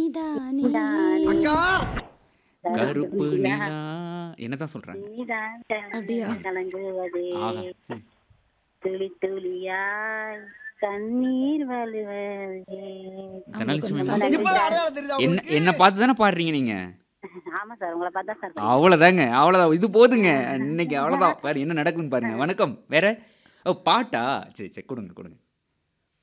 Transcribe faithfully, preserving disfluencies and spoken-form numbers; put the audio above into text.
நீதானே நீதானே அக்கா கருப்பு கருப்பு நிலா நிலா என்னதான் சொல்றாங்க நீதான் அப்படியா கலங்குவதே ஆஹா சரி. துளி துளியாய் கண்ணீர் வழுவதே. தனாலி ரொம்ப சுமன் நன்றி இப்ப சார். அடையாளம் தெரியுதா என்ன உங்களுக்கு என்ன பார்த்து தானே பாடுறீங்க நீங்க ஆமா சார், உங்களை பார்த்தா சார் படிக்கிறேன். அவ்வளோதாங்க அவ்வளோதான் இது போதுங்க இன்னைக்கு அவ்வளோதான் பாரு என்ன நடக்குதுன்னு பாருங்க வணக்கம் வேற ஓ பாட்டா சரி சரி கொடுங்க கொடுங்க